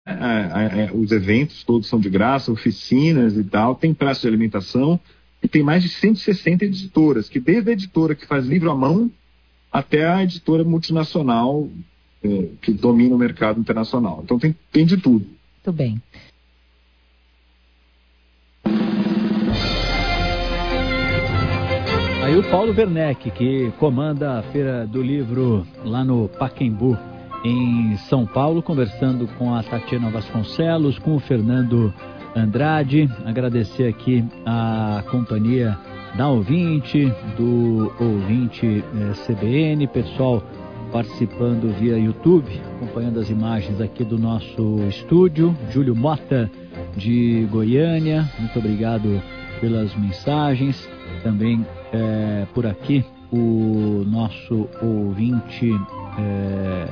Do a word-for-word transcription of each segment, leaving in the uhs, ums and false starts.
a, a, os eventos todos são de graça, oficinas e tal, tem praça de alimentação, e tem mais de cento e sessenta editoras, que desde a editora que faz livro à mão até a editora multinacional é, que domina o mercado internacional. Então tem, tem de tudo. Muito bem. Aí o Paulo Werneck, que comanda a Feira do Livro lá no Pacaembu, em São Paulo, conversando com a Tatiana Vasconcelos, com o Fernando Andrade. Agradecer aqui a companhia da ouvinte, do ouvinte eh, C B N, pessoal participando via YouTube, acompanhando as imagens aqui do nosso estúdio. Júlio Mota, de Goiânia, muito obrigado pelas mensagens. Também eh, por aqui o nosso ouvinte, eh,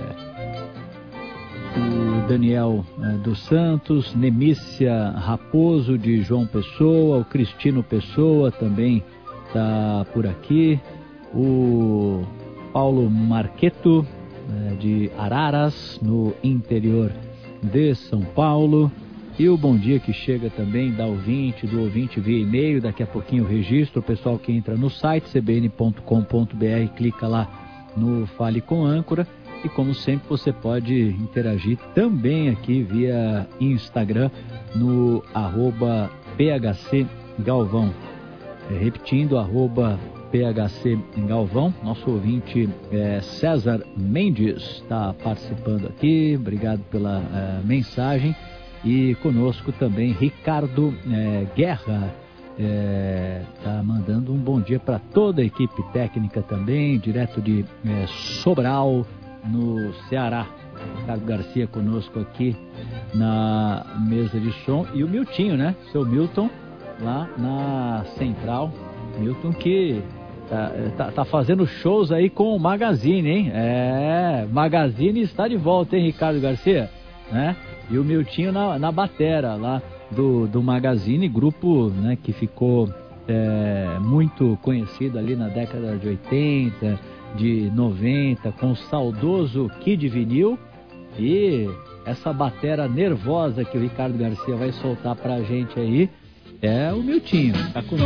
o Daniel eh, dos Santos, Nemícia Raposo, de João Pessoa, o Cristino Pessoa também está por aqui, o Paulo Marqueto, eh, de Araras, no interior de São Paulo, e o bom dia que chega também da ouvinte, do ouvinte via e-mail. Daqui a pouquinho o registro, o pessoal que entra no site c b n ponto com ponto b r, clica lá no Fale com Âncora, e como sempre você pode interagir também aqui via Instagram no arroba phc galvão, é, repetindo, arroba phc galvão. Nosso ouvinte é, César Mendes está participando aqui, obrigado pela é, mensagem. E conosco também Ricardo é, Guerra, está é, mandando um bom dia para toda a equipe técnica também, direto de é, Sobral, no Ceará. Ricardo Garcia conosco aqui na mesa de som, e o Miltinho, né? Seu Milton, lá na Central. Milton que tá, tá, tá fazendo shows aí com o Magazine, hein? É, Magazine está de volta, hein, Ricardo Garcia? Né? E o Miltinho na, na batera lá do, do Magazine, grupo, né, que ficou é, muito conhecido ali na década de oitenta, de noventa, com o saudoso Kid Vinil. E essa batera nervosa que o Ricardo Garcia vai soltar pra gente aí é o Miltinho. Tá conosco.